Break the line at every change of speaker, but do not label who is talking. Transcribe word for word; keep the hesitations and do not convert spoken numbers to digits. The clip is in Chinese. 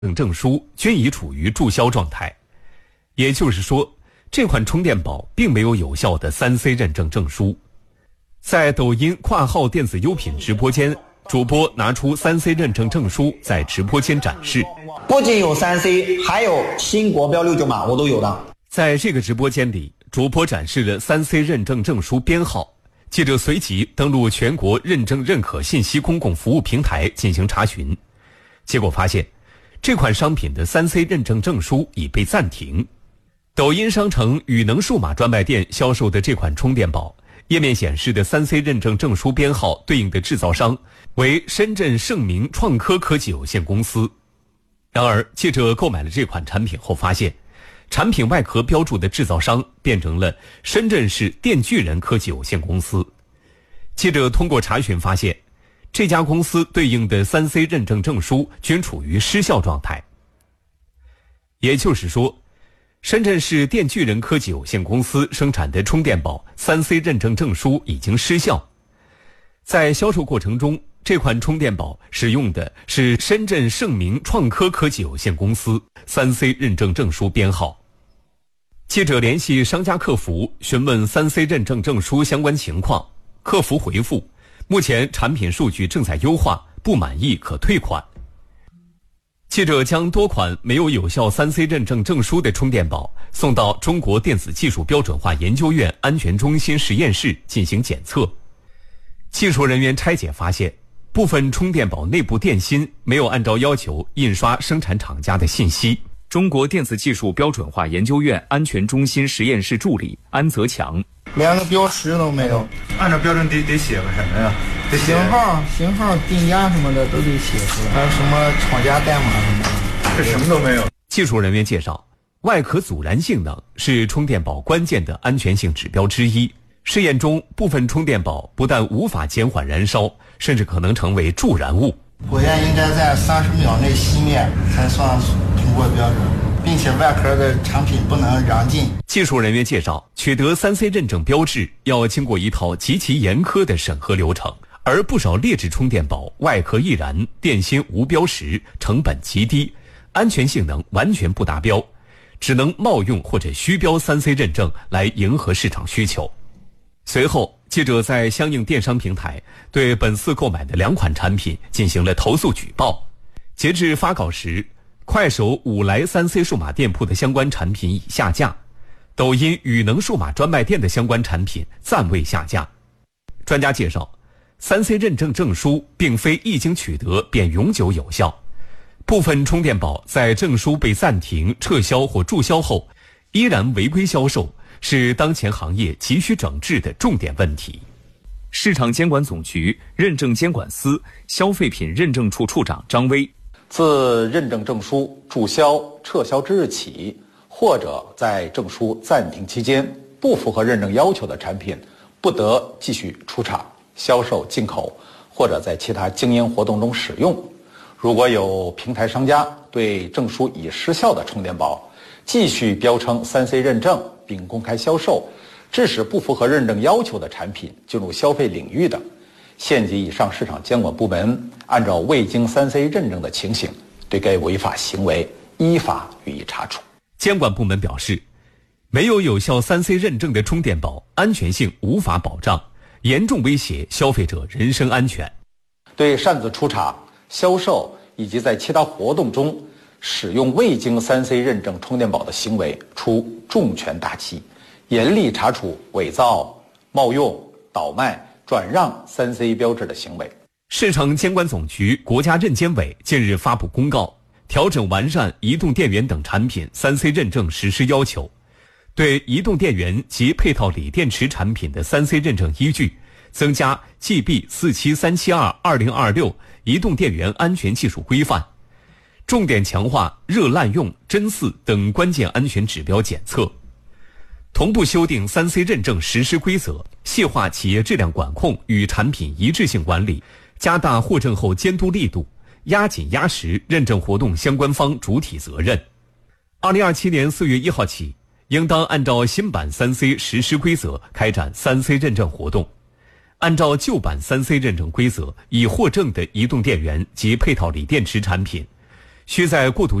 等证书均已处于注销状态。也就是说，这款充电宝并没有有效的 三 C 认证证书。在抖音跨号电子优品直播间，主播拿出 三 C 认证证书在直播间展示，
不仅有 三 C， 还有新国标六九码，我都有的。
在这个直播间里，主播展示了 三 C 认证证书编号，记者随即登录全国认证认可信息公共服务平台进行查询，结果发现这款商品的 三 C 认证证书已被暂停。抖音商城宇能数码专卖店销售的这款充电宝，页面显示的 三 C 认证证书编号对应的制造商为深圳盛明创科科技有限公司。然而，记者购买了这款产品后发现，产品外壳标注的制造商变成了深圳市电锯人科技有限公司。记者通过查询发现，这家公司对应的 三 C 认证证书均处于失效状态。也就是说，深圳市电锯人科技有限公司生产的充电宝 三 C 认证证书已经失效。在销售过程中，这款充电宝使用的是深圳盛明创科科技有限公司 三 C 认证证书编号。记者联系商家客服询问 三 C 认证证书相关情况，客服回复，目前产品数据正在优化，不满意可退款。记者将多款没有有效 三 C 认证证书的充电宝送到中国电子技术标准化研究院安全中心实验室进行检测。技术人员拆解发现，部分充电宝内部电芯没有按照要求印刷生产厂家的信息。中国电子技术标准化研究院安全中心实验室助理安泽强，
连个标识都没有。
按照标准得得写个什么呀？得
型号、型号、定价什么的都得写出来，还有什么厂家代码什么的，
这什么都没有。
技术人员介绍，外壳阻燃性能是充电宝关键的安全性指标之一。试验中，部分充电宝不但无法减缓燃烧，甚至可能成为助燃物。
火焰应该在三十秒内熄灭才算通过标准，并且外壳的产品不能燃尽。
技术人员介绍，取得 三 C 认证标志要经过一套极其严苛的审核流程，而不少劣质充电宝外壳易燃、电芯无标识，成本极低，安全性能完全不达标，只能冒用或者虚标 三 C 认证来迎合市场需求。随后，记者在相应电商平台对本次购买的两款产品进行了投诉举报。截至发稿时，快手五来 三 C 数码店铺的相关产品已下架，抖音宇能数码专卖店的相关产品暂未下架。专家介绍， 三 C 认证证书并非一经取得便永久有效，部分充电宝在证书被暂停、撤销或注销后依然违规销售，是当前行业急需整治的重点问题。市场监管总局认证监管司消费品认证处处长张威，
自认证证书注销、撤销之日起，或者在证书暂停期间，不符合认证要求的产品，不得继续出厂、销售、进口，或者在其他经营活动中使用。如果有平台商家对证书已失效的充电宝继续标称 三 C 认证并公开销售，致使不符合认证要求的产品进入消费领域的，县级以上市场监管部门按照未经 三 C 认证的情形，对该违法行为依法予以查处。
监管部门表示，没有有效 三 C 认证的充电宝安全性无法保障，严重威胁消费者人身安全。
对擅自出厂、销售以及在其他活动中使用未经 三 C 认证充电宝的行为，处重拳打击，严厉查处伪造、冒用、倒卖、转让 三 C 标志的行为。
市场监管总局国家认监委近日发布公告，调整完善移动电源等产品 三 C 认证实施要求，对移动电源及配套锂电池产品的 三 C 认证依据增加 G B 四七三七二二零二六 移动电源安全技术规范，重点强化热滥用、真四等关键安全指标检测，同步修订 三 C 认证实施规则，细化企业质量管控与产品一致性管理，加大获证后监督力度，压紧压实认证活动相关方主体责任。二零二七年四月一号起，应当按照新版 三 C 实施规则开展 三 C 认证活动。按照旧版 三 C 认证规则已获证的移动电源及配套锂电池产品， 需在过渡